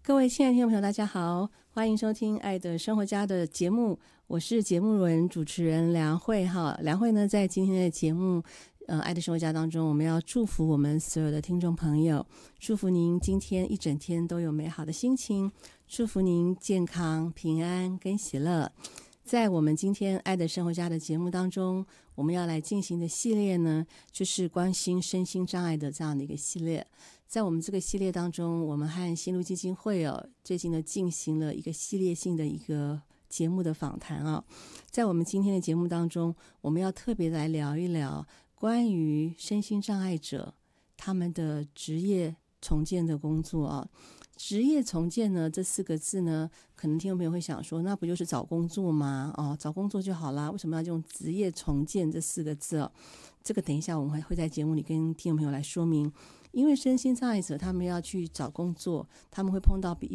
各位亲爱的听众朋友大家好，欢迎收听爱的生活家的节目，我是节目人主持人梁慧哈。梁慧呢，在今天的节目爱的生活家当中，我们要祝福我们所有的听众朋友，祝福您今天一整天都有美好的心情，祝福您健康平安跟喜乐。在我们今天爱的生活家的节目当中，我们要来进行的系列呢，就是关心身心障碍的这样的一个系列。在我们这个系列当中，我们和新路基金会最近呢进行了一个系列性的一个节目的访谈在我们今天的节目当中，我们要特别来聊一聊关于身心障碍者他们的职业重建的工作职业重建呢，这4个字呢，可能听众朋友会想说，那不就是找工作吗？找工作就好啦，为什么要用职业重建这4个字这个等一下我们会在节目里跟听众朋友来说明。因为身心障碍者他们要去找工作，他们会碰到比一